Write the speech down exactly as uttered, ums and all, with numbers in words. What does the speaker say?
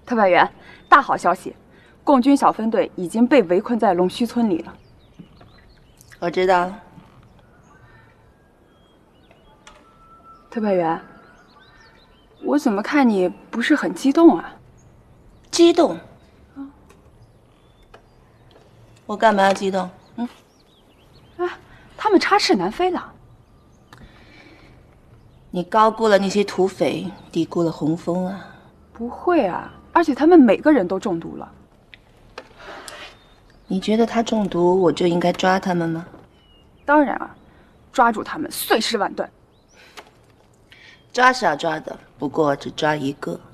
特派员，大好消息，共军小分队已经被围困在龙须村里了。 我知道。 特派员，我怎么看你不是很激动啊？ 激动？啊？我干嘛要激动？嗯？ 啊，他们插翅难飞了。 你高估了那些土匪，低估了洪峰啊！ 不会啊，而且他们每个人都中毒了。 你觉得他中毒，我就应该抓他们吗？ 当然啊，抓住他们，碎尸万段。 抓是要抓的，不过只抓一个。